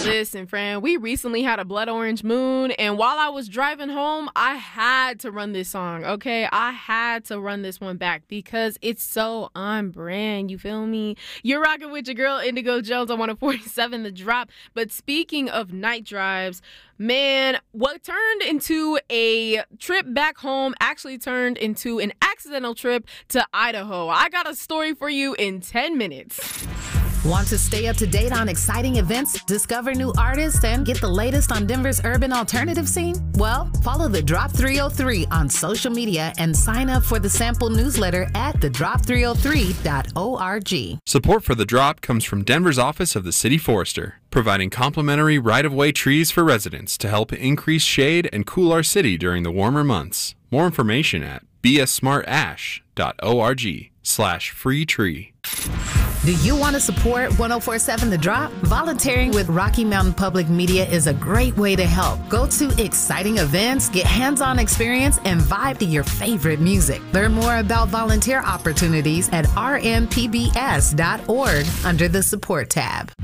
Listen, friend, we recently had a blood orange moon, and while I was driving home, I had to run this song, okay? I had to run this one back because it's so on brand, you feel me? You're rocking with your girl, Indigo Jones, on 104.7 The Drop. But speaking of night drives, man, what turned into a trip back home actually turned into an accidental trip to Idaho. I got a story for you in 10 minutes. Want to stay up to date on exciting events, discover new artists, and get the latest on Denver's urban alternative scene? Well, follow The Drop 303 on social media and sign up for the sample newsletter at thedrop303.org. Support for The Drop comes from Denver's Office of the City Forester, providing complimentary right-of-way trees for residents to help increase shade and cool our city during the warmer months. More information at bssmartash.org/free tree. Do you want to support 104.7 The Drop? Volunteering with Rocky Mountain Public Media is a great way to help. Go to exciting events, get hands-on experience, and vibe to your favorite music. Learn more about volunteer opportunities at rmpbs.org under the support tab.